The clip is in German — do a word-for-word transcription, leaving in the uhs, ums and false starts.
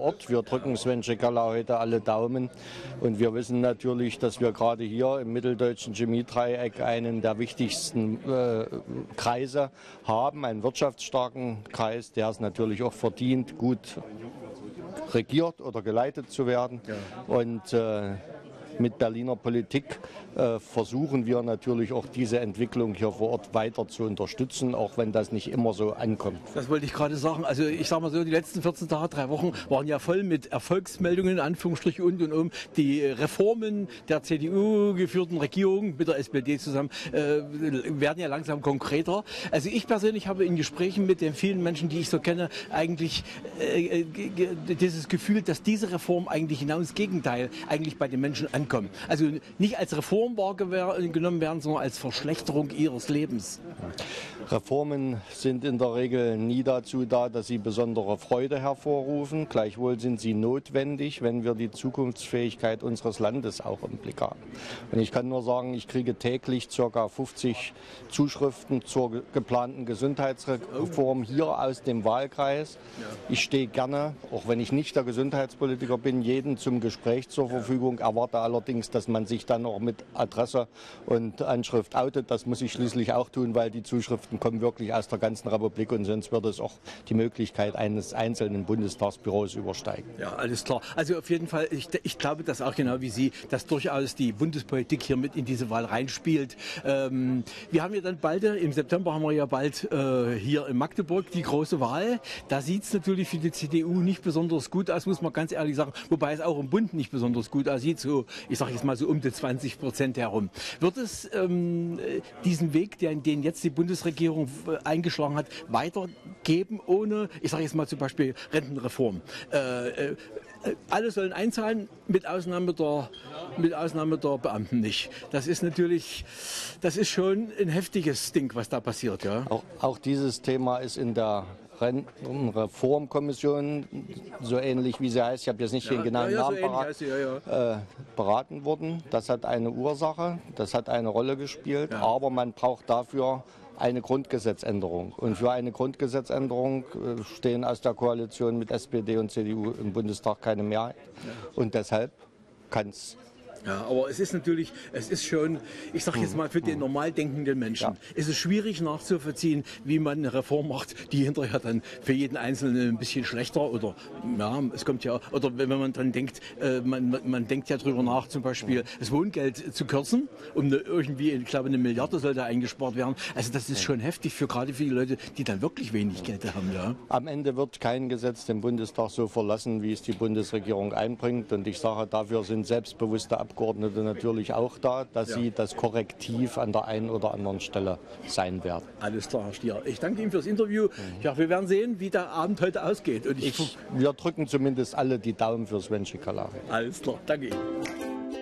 Ort. Wir drücken Sven Cekala heute alle Daumen und wir wissen natürlich, dass wir gerade hier im mitteldeutschen Chemiedreieck einen der wichtigsten äh, Kreise haben, einen wirtschaftsstarken Kreis, der es natürlich auch verdient, gut regiert oder geleitet zu werden. Ja. Und äh, mit Berliner Politik äh, versuchen wir natürlich auch diese Entwicklung hier vor Ort weiter zu unterstützen, auch wenn das nicht immer so ankommt. Das wollte ich gerade sagen. Also ich sage mal so, die letzten vierzehn Tage, drei Wochen waren ja voll mit Erfolgsmeldungen, in Anführungsstrichen und und um. Die Reformen der C D U-geführten Regierung mit der S P D zusammen äh, werden ja langsam konkreter. Also ich persönlich habe in Gesprächen mit den vielen Menschen, die ich so kenne, eigentlich äh, dieses Gefühl, dass diese Reform eigentlich genau das Gegenteil eigentlich bei den Menschen ankommt. Also nicht als Reform wahrgenommen werden, sondern als Verschlechterung ihres Lebens. Reformen sind in der Regel nie dazu da, dass sie besondere Freude hervorrufen. Gleichwohl sind sie notwendig, wenn wir die Zukunftsfähigkeit unseres Landes auch im Blick haben. Und ich kann nur sagen, ich kriege täglich ca. fünfzig Zuschriften zur geplanten Gesundheitsreform hier aus dem Wahlkreis. Ich stehe gerne, auch wenn ich nicht der Gesundheitspolitiker bin, jeden zum Gespräch zur Verfügung, erwarte allerdings, dass man sich dann auch mit Adresse und Anschrift outet. Das muss ich schließlich auch tun, weil die Zuschriften kommen wirklich aus der ganzen Republik und sonst würde es auch die Möglichkeit eines einzelnen Bundestagsbüros übersteigen. Ja, alles klar. Also auf jeden Fall, ich, ich glaube, dass auch genau wie Sie, dass durchaus die Bundespolitik hier mit in diese Wahl reinspielt. Ähm, wir haben ja dann bald, im September haben wir ja bald äh, hier in Magdeburg die große Wahl. Da sieht es natürlich für die C D U nicht besonders gut aus, muss man ganz ehrlich sagen, wobei es auch im Bund nicht besonders gut aussieht, so, ich sage jetzt mal so um die zwanzig Prozent herum. Wird es ähm, diesen Weg, den, den jetzt die Bundesregierung eingeschlagen hat, weitergeben ohne, ich sage jetzt mal zum Beispiel Rentenreform? Äh, äh, alle sollen einzahlen, mit Ausnahme der, mit Ausnahme der Beamten nicht. Das ist natürlich, das ist schon ein heftiges Ding, was da passiert. Ja? Auch, auch dieses Thema ist in der Rentenreformkommission, so ähnlich wie sie heißt, ich habe jetzt nicht ja, den genauen ja, ja, Namen so parat, sie, ja, ja. Äh, beraten worden. Das hat eine Ursache, das hat eine Rolle gespielt, ja. Aber man braucht dafür eine Grundgesetzänderung. Und für eine Grundgesetzänderung stehen aus der Koalition mit S P D und C D U im Bundestag keine Mehrheit. Ja. Und deshalb kann es. Ja, aber es ist natürlich, es ist schon, ich sage jetzt mal, für den normal denkenden Menschen, ja. ist es schwierig nachzuvollziehen, wie man eine Reform macht, die hinterher dann für jeden Einzelnen ein bisschen schlechter oder, ja, es kommt ja, oder wenn man dann denkt, äh, man, man denkt ja drüber nach, zum Beispiel das Wohngeld zu kürzen, um eine, irgendwie, ich glaube, eine Milliarde soll da eingespart werden. Also das ist schon heftig für gerade für die Leute, die dann wirklich wenig Geld haben. Ja. Am Ende wird kein Gesetz den Bundestag so verlassen, wie es die Bundesregierung einbringt. Und ich sage, dafür sind selbstbewusste Abgeordnete Abgeordnete natürlich auch da, dass ja. sie das Korrektiv an der einen oder anderen Stelle sein werden. Alles klar, Herr Stier. Ich danke Ihnen fürs Interview. Mhm. Ja, wir werden sehen, wie der Abend heute ausgeht. Und ich ich, wir drücken zumindest alle die Daumen für Sven Cekala. Alles klar, danke Ihnen.